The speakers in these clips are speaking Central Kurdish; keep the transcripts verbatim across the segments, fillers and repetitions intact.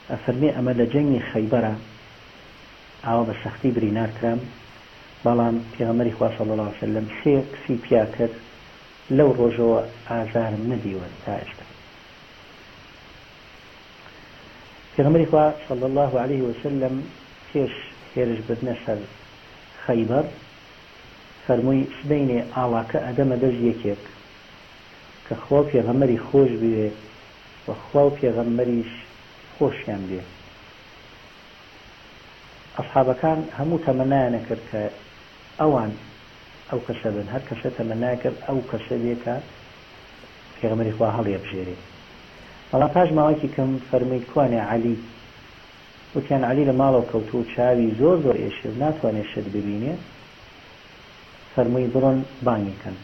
ئەفەرمێ ئەمە لە جەنگی خەیبەرە ئاوا بە سەختی برینار کرام بەڵام پێغەمبەری خوا صلی الله علیه وسلم سێ کسی پیا کرد لەو ڕۆژەوە ئازارم نەدیوە تا ئێستا. پێغەمبەری خوا صلی الله علیه وسلم پێش هێرش بردنە سەر خەیبەر فەرمووی سبەینێ ئاڵاکە ئەدەمە دەست یەکێک کە خوا و پێغەمبەری خۆش بوێ و خوا و پێغەمبەریش خۆشیان بێ. ئەصحابەکان هەموو تەمەنایان کرد کە ئەوان ئەو کەسە بن، هەر کەسە تەمەنای کرد ئەو کەسە بێ کە پێغەمبەری خوا هەڵیەبژێرێ. بەڵام پاش ماوەیەکی کەم فەرمووی کوانێ عەلی، وتیان عەلی لە ماڵەوە کەوتووە چاوی زۆر زۆر ئێشێ و ناتوانێت شت ببینێ. فەرمووی بڕۆن بانگی کەن.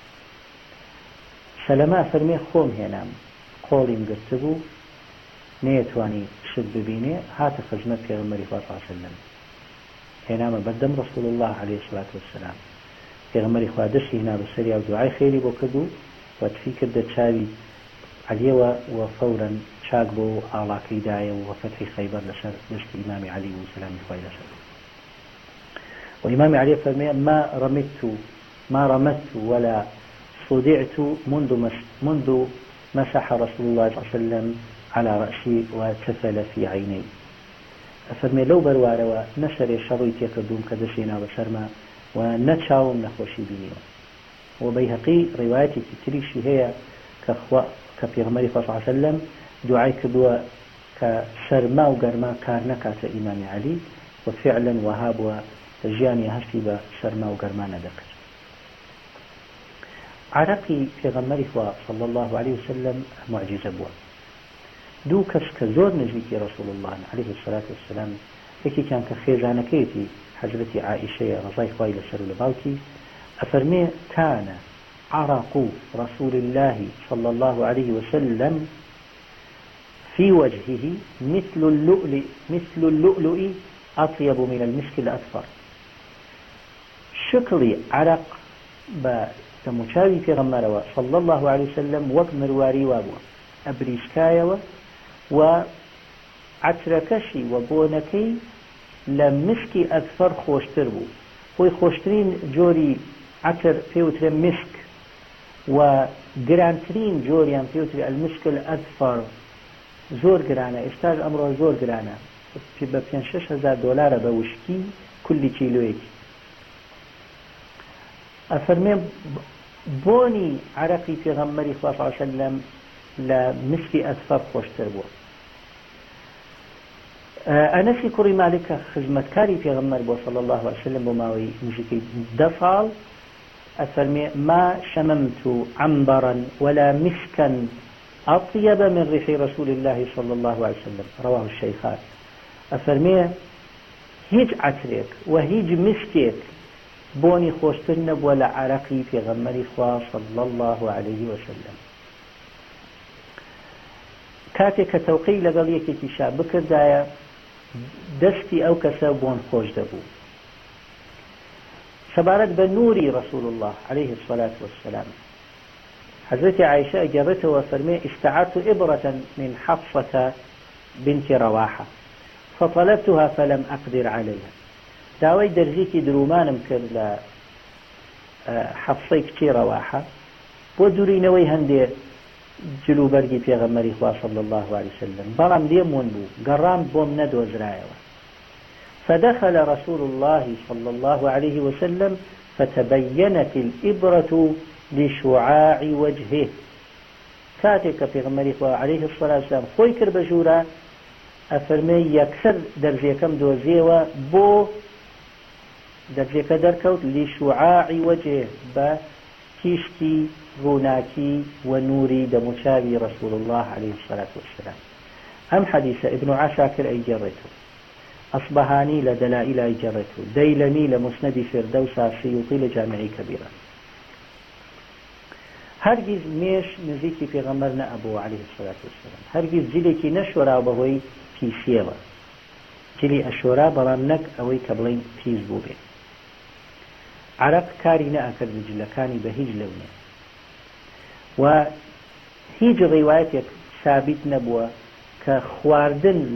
سەلەما فەرمێ خۆم هێنام، قۆڵیم گرتبوو نەیەتوانی شت ببینێ، هاتە خزمەت پێغەمبەری خوا صلی الله علیه وسلم، هێنامە بەردەم رسول الله علیه الصلاة والسلام. پێغەمبەری خوا دەستی هێنا بەسەریا و دوعای خێری بۆ کردو و تفی کردە چاوی عەلیەوە و فەورەن چاک بۆ ئاڵاکەی دایە و فەتحی خەیبەر لەسەر دەستی ئیمامی عەلی و سەلامی خوای لەسەر. و ئیمامی عەلی فەرمێ ما رمت ما رمت ولا صدعت منذ منذ مسح رسول الله صلى الله عليه وسلم على رأسي وتفل في عيني. فەرمێ لەو بەروارەوە نەسەرێ شەڕی تێکردوم کە دەسێنا بەسەرما و نەچاوم نەخۆشی بینیوە. و بەیهەقی ڕیوایەتێکی تریشی هەیە کە کە پێغەمبەری خوا صلی الله علیه وسلم دوعای کردووە کە سەرما و گەرما کار نەکاتە ئیمامی عەلی و فعلا وەها بووە ژیانی هەستی بە سەرما و گەرما نەدەکرد. عەرەقی پێغەمبەری خوا صلی الله علیه وسلم معجزە بووە. دوو کەس کە زۆر نزیکی رسول الله علیه الصلاة والسلام، یەکێکیان کە خێزانەکەیەتی حەزرەتی عائیشەیە ڕەضای خوای لەسەر و لە باوکی، ئەفەرمێ كان عرق رسول الله صلى الله عليه وسلم في وجهه مثل اللؤلؤ مثل اللؤلؤ أطيب من المسك الأصفر. شكلي عرق بمشاوي في غمرة صلى الله عليه وسلم وقت مرواري وابوا أبريسكايا وعتركشي وبونكي لمسكي أكثر خوشتر بو. هو خوشترين جوري عتر فيوتر مسك و گرانترین جۆریان پێوتری المسک الأذفر زۆر گرانە، ئێستاش ئەمڕۆ زۆر گرانە، بە پێنج شەش هەزار دۆلارە بە وشکی کولی کیلۆیەکی. ئەفەرمێ بۆنی عەرەقی پێغەمبەری خوا صلی الله علیه وسلم لە مسکی ئەذفر خۆشتر بووە. ئەنەسی کوڕی مالکە خزمەتکاری پێغەمبەر بۆ صلی الله علیه وسلم بۆ ماوەی نزیکەی دە ساڵ أفرمي ما شممت عنبرا ولا مسكا أطيب من ريح رسول الله صلى الله عليه وسلم، رواه الشيخان. أفرمي هيج عترك وهيج مسكك بوني خوشتن ولا عرقي في غمري خوا صلى الله عليه وسلم. كاتك توقي لقل يكي شاب كردايا دستي أو كسابون خوش دبو سبارت بنوري رسول الله عليه الصلاة والسلام. حضرت عائشة أجابته وفرمي استعرت إبرة من حفصة بنت رواحة فطلبتها فلم أقدر عليها. داوي درجيكي درومان مكر ل حفصي كتي رواحة ودوري نوي هندي جلو برقي في غمري صلى الله عليه وسلم برام ليمون بو قرام بوم ندو زرايوه. فدخل رسول الله صلى الله عليه وسلم فتبينت الإبرة لشعاع وجهه. كاتك في غمري عليه الصلاة والسلام خوي كربجورا أفرمي يكسر درجة كم دوزيوة بو درجة كدركوت لشعاع وجهه بكيشكي روناكي ونوري دمشابي رسول الله عليه الصلاة والسلام. أم حديث ابن عساكر أي جرته، أصبهاني لدلائل أي جرته، ديلمي لمسند فردوس سيوطي لجامعي كبيرة. هرگز ميش نزيكي في غمرنا أبو عليه الصلاة والسلام، هرگز جليكي نشورا بهوي في سيوة جلي أشورا برامنك أوي كبلين فيز بوبي. عرق كاري نأكد بجلكاني بهيج لونه، وهيج روايتك ثابت نبوة كخواردن